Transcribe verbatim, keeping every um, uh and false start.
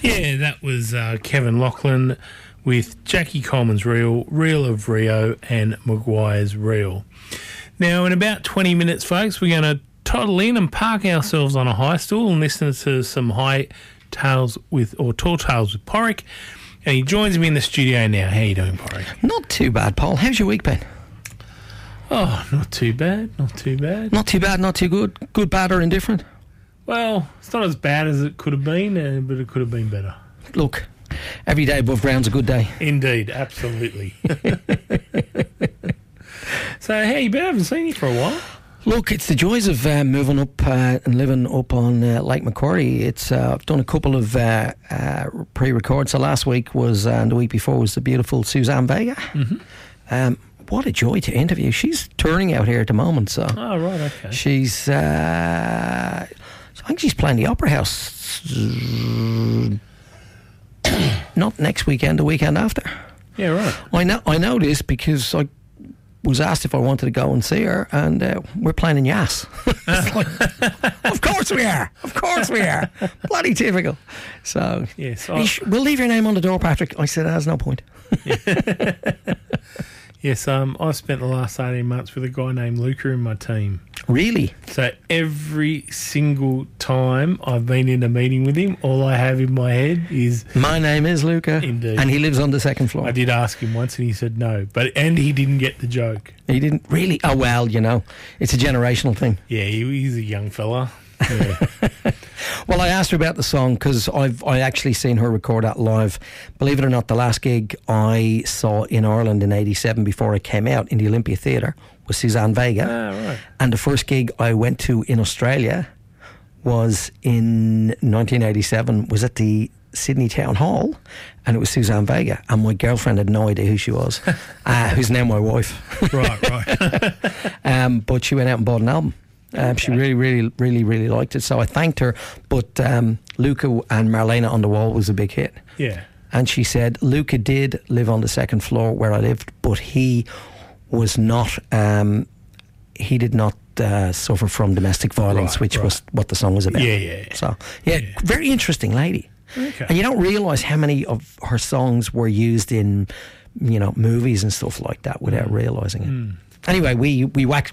Yeah, that was uh, Kevin Lachlan with Jackie Coleman's Reel, Reel of Rio and Maguire's Reel. Now, in about twenty minutes, folks, we're going to toddle in and park ourselves on a high stool and listen to some high tales with, or tall tales with Porrick. And he joins me in the studio now. How you doing, Porrick? Not too bad, Paul. How's your week been? Oh, not too bad, not too bad. Not too bad, not too good. Good, bad or indifferent? Well, it's not as bad as it could have been, uh, but it could have been better. Look, every day above ground's a good day. Indeed, absolutely. So, how you been? I haven't seen you for a while. Look, it's the joys of uh, moving up uh, and living up on uh, Lake Macquarie. It's uh, I've done a couple of uh, uh, pre-records. So last week was, uh, and the week before was the beautiful Suzanne Vega. Mm-hmm. Um, what a joy to interview. She's touring out here at the moment. So oh, right, okay. She's, uh, I think she's playing the Opera House. Not next weekend, the weekend after. Yeah, right. I know, I know this because I was asked if I wanted to go and see her, and uh, we're playing in Yass. Like, of course we are. Of course we are. Bloody typical. So, yes, sh- we'll leave your name on the door, Patrick. I said, there's no point. Yes, um, I spent the last eighteen months with a guy named Luca in my team. Really? So every single time I've been in a meeting with him, all I have in my head is... My name is Luca. Indeed. And he lives on the second floor. I did ask him once and he said no. But And he didn't get the joke. He didn't? Really? Oh, well, you know, it's a generational thing. Yeah, he, he's a young fella. Yeah. Well, I asked her about the song because I've I actually seen her record that live. Believe it or not, the last gig I saw in Ireland in eighty-seven before I came out in the Olympia Theatre was Suzanne Vega. Ah, right. And the first gig I went to in Australia was in nineteen eighty-seven, was at the Sydney Town Hall, and it was Suzanne Vega, and my girlfriend had no idea who she was, uh, who's now my wife. Right, right. um, but she went out and bought an album. Um, okay. She really, really, really, really liked it. So I thanked her. But um, Luca and Marlena on the Wall was a big hit. Yeah. And she said, Luca did live on the second floor where I lived, but he was not, um, he did not uh, suffer from domestic violence, right, which right. was what the song was about. Yeah, yeah, yeah. So, yeah, yeah. Very interesting lady. Okay. And you don't realise how many of her songs were used in, you know, movies and stuff like that without mm. realising it. Mm. Anyway, we we wax,